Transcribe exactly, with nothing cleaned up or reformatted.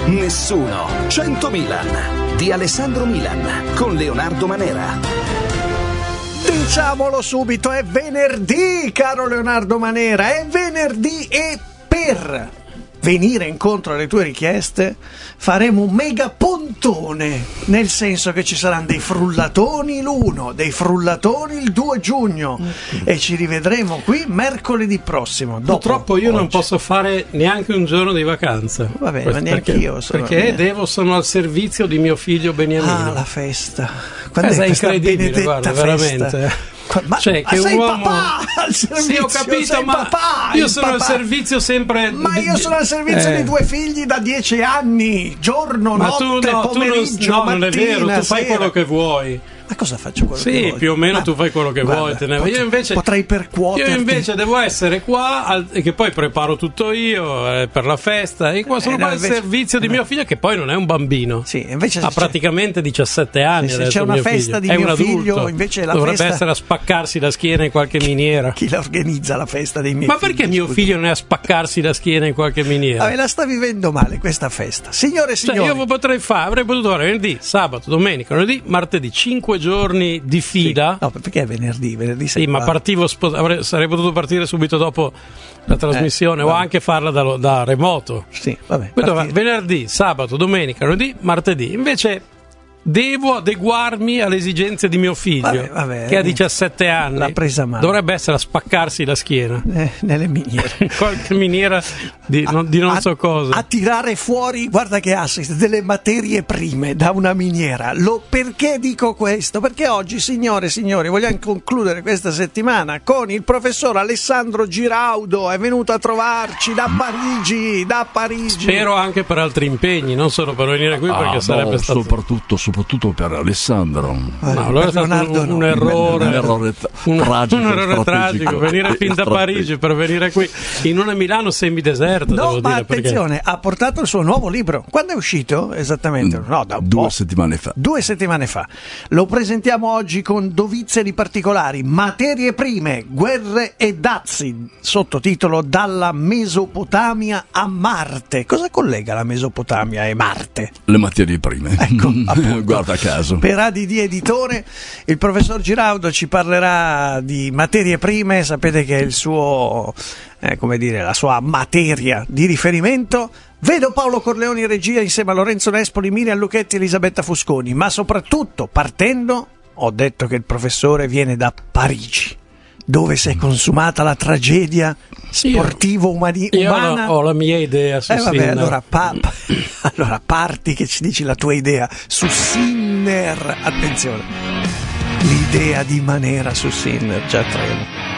Nessuno. cento Milan di Alessandro Milan con Leonardo Manera. Diciamolo subito, è venerdì, caro Leonardo Manera, è venerdì e per venire incontro alle tue richieste faremo un mega pontone, nel senso che ci saranno dei frullatoni l'uno, dei frullatoni il due giugno e ci rivedremo qui mercoledì prossimo. Dopo Purtroppo io oggi. non posso fare neanche un giorno di vacanza. Va bene, Questo ma neanche perché, io sono perché devo, sono al servizio di mio figlio Beniamino. Ah, la festa. Quando Questa è è questa incredibile, benedetta guarda, festa? veramente. Ma, Cioè, ma che sei un uomo... papà al servizio, sì, ho capito, sei ma papà, io il sono papà. al servizio sempre. Ma io sono al servizio eh. di due figli da dieci anni, giorno, Ma notte, tu, no, tu non, pomeriggio, no, non è mattina, vero, tu fai sera. quello che vuoi. Ma cosa faccio quello che Sì, vuoi? più o meno Ma, tu fai quello che guarda, vuoi. Te ne... pot- Io invece potrei percuoterti. Io invece devo essere qua al... e che poi preparo tutto io eh, per la festa. E qua sono Eh, qua no, al invece- servizio di mio figlio, che poi non è un bambino. Sì, invece Ha se c'è- praticamente diciassette anni. se adesso c'è una mio festa figlio. di È mio un figlio, adulto. invece la dovrebbe festa- essere a spaccarsi la schiena in qualche miniera. chi la organizza la festa dei miei Ma figli? perché mio scusa? figlio non è a spaccarsi la schiena in qualche miniera? Vabbè, la sta vivendo male questa festa. Signore e Cioè, signori, io potrei fare, avrei potuto fare venerdì, sabato, domenica, lunedì, martedì, cinque giorni di fila. no, perché è venerdì? Venerdì sei Sì, ma qua. partivo, spo- avrei, sarei potuto partire subito dopo la trasmissione Eh, o vabbè. anche farla da, da remoto. Sì, vabbè. Poi doveva- partire. venerdì, sabato, domenica, lunedì, martedì. Invece devo adeguarmi alle esigenze di mio figlio, Vabbè, vabbè, che ha eh, diciassette anni. l'ha presa male. Dovrebbe essere a spaccarsi la schiena. Eh, nelle miniere. In qualche miniera di non, di non a, so cosa. a tirare fuori, guarda che assist, delle materie prime da una miniera. Lo, perché dico questo? Perché oggi, signore e signori, vogliamo concludere questa settimana con il professor Alessandro Giraudo, è venuto a trovarci da Parigi, da Parigi. Spero anche per altri impegni, non solo per venire qui, perché Ah, sarebbe no, stato soprattutto, soprattutto per Alessandro. Eh, no, allora è stato Leonardo un, no. un errore, Un errore tra- un, tragico, un errore strategico. tragico, venire fin da Strategico. Parigi per venire qui in una Milano semideserta, No, devo ma dire, perché attenzione, ha portato il suo nuovo libro. Quando è uscito? Esattamente? No, da un Due po'. settimane fa. Due settimane fa. Lo presentiamo oggi con dovizie particolari, materie prime, guerre e dazi, sottotitolo Dalla Mesopotamia a Marte. Cosa collega la Mesopotamia e Marte? Le materie prime. Ecco, appunto. Guarda caso. Per A D D Editore il professor Giraudo ci parlerà di materie prime, sapete che è il suo, eh, come dire, la sua materia di riferimento. Vedo Paolo Corleoni in regia insieme a Lorenzo Nespoli, Miriam Lucchetti e Elisabetta Fusconi, ma soprattutto partendo ho detto che il professore viene da Parigi, dove si è consumata la tragedia sportivo-umana. io ho, ho la mia idea su Eh vabbè, Sinner. allora, pa- pa- allora parti che ci dici la tua idea su Sinner. Attenzione, l'idea di Manera su Sinner, già tremo.